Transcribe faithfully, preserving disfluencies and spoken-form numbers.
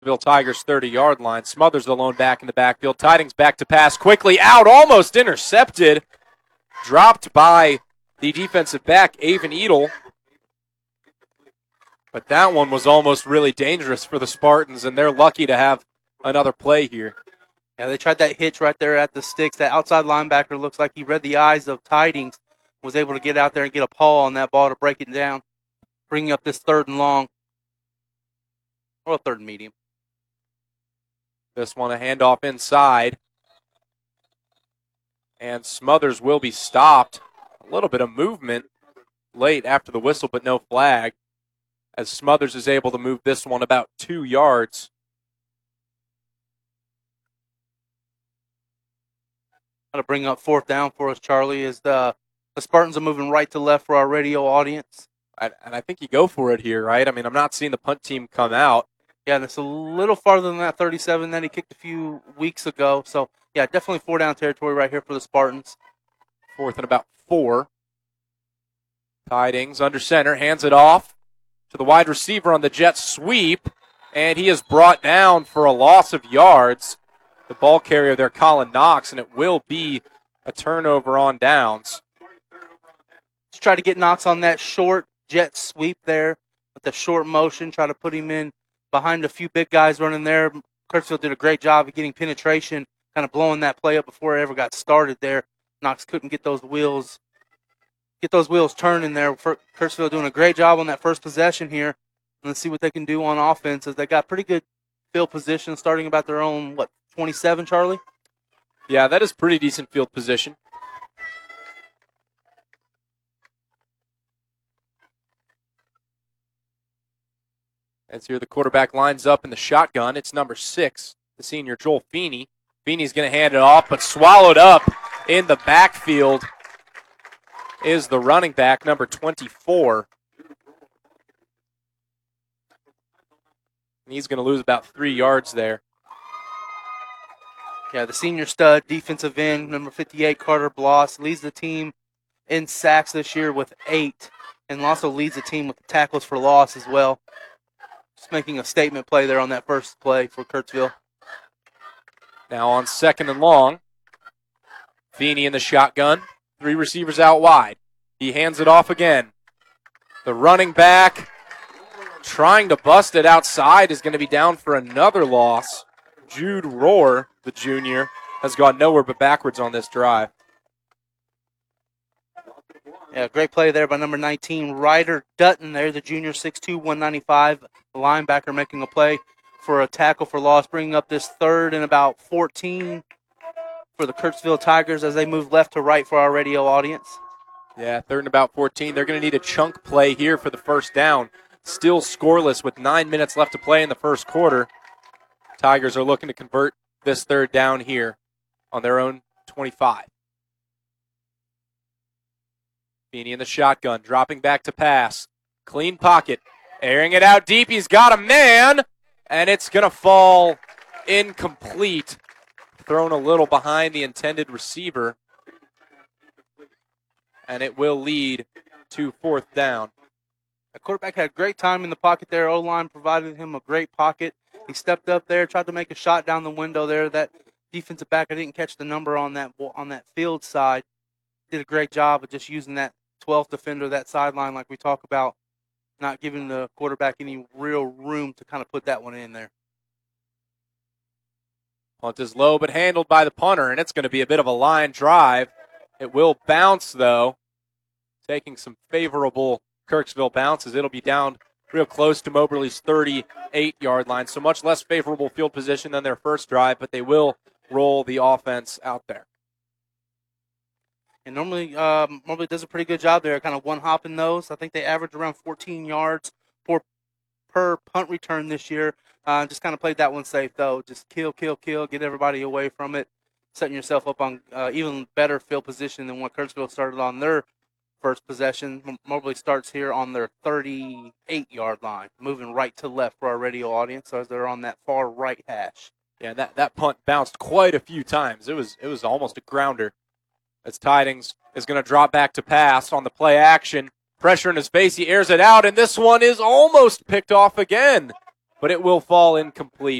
Kirksville Tigers thirty-yard line. Smothers alone back in the backfield. Tidings back to pass quickly out, almost intercepted. Dropped by the defensive back, Avon Edel. But that one was almost really dangerous for the Spartans, and they're lucky to have another play here. Yeah, they tried that hitch right there at the sticks. That outside linebacker looks like he read the eyes of Tidings, was able to get out there and get a paw on that ball to break it down, bringing up this third and long, or third and medium. This one a handoff inside. And Smothers will be stopped. A little bit of movement late after the whistle, but no flag, as Smothers is able to move this one about two yards. To bring up fourth down for us, Charlie, is the, the Spartans are moving right to left for our radio audience. I, and I think you go for it here, right? I mean, I'm not seeing the punt team come out. Yeah, and it's a little farther than that thirty-seven that he kicked a few weeks ago. So, yeah, definitely four down territory right here for the Spartans. Fourth and about four. Tidings under center, hands it off to the wide receiver on the jet sweep, and he is brought down for a loss of yards. The ball carrier there, Colin Knox, and it will be a turnover on downs. Let's try to get Knox on that short jet sweep there with the short motion, try to put him in behind a few big guys running there. Kirksville did a great job of getting penetration, kind of blowing that play up before it ever got started there. Knox couldn't get those wheels get those wheels turning there. Kirksville doing a great job on that first possession here. Let's see what they can do on offense, as they got pretty good field position starting about their own, what, twenty-seven, Charlie? Yeah, that is pretty decent field position. As here the quarterback lines up in the shotgun. It's number six, the senior Joel Feeney. Feeney's going to hand it off, but swallowed up in the backfield is the running back, number twenty-four. And he's going to lose about three yards there. Yeah, the senior stud, defensive end, number fifty-eight, Carter Bloss, leads the team in sacks this year with eight, and also leads the team with tackles for loss as well. Just making a statement play there on that first play for Kirksville. Now on second and long, Feeney in the shotgun. Three receivers out wide. He hands it off again. The running back trying to bust it outside is going to be down for another loss. Jude Rohr, the junior, has gone nowhere but backwards on this drive. Yeah, great play there by number nineteen, Ryder Dutton there, the junior, six two, one ninety-five, the linebacker making a play for a tackle for loss, bringing up this third and about fourteen for the Kirksville Tigers as they move left to right for our radio audience. Yeah, third and about fourteen. They're going to need a chunk play here for the first down. Still scoreless with nine minutes left to play in the first quarter. Tigers are looking to convert this third down here on their own twenty-five. Feeney in the shotgun, dropping back to pass. Clean pocket, airing it out deep. He's got a man, and it's going to fall incomplete. Thrown a little behind the intended receiver, and it will lead to fourth down. The quarterback had great time in the pocket there. O-line provided him a great pocket. He stepped up there, tried to make a shot down the window there. That defensive back, I didn't catch the number on that on that field side. Did a great job of just using that twelfth defender, that sideline like we talk about, not giving the quarterback any real room to kind of put that one in there. Punt is low but handled by the punter, and it's going to be a bit of a line drive. It will bounce, though, taking some favorable Kirksville bounces. It'll be down real close to Moberly's thirty-eight-yard line, so much less favorable field position than their first drive, but they will roll the offense out there. And normally, um, Moberly does a pretty good job there, kind of one-hopping those. I think they average around fourteen yards per, per punt return this year. Uh, just kind of played that one safe, though. Just kill, kill, kill, get everybody away from it, setting yourself up on uh, even better field position than what Kirksville started on their first possession. Moberly starts here on their thirty-eight-yard line, moving right to left for our radio audience as they're on that far right hash. Yeah, that, that punt bounced quite a few times. It was it was almost a grounder. As Tidings is going to drop back to pass on the play action. Pressure in his face, he airs it out, and this one is almost picked off again. but it will fall incomplete.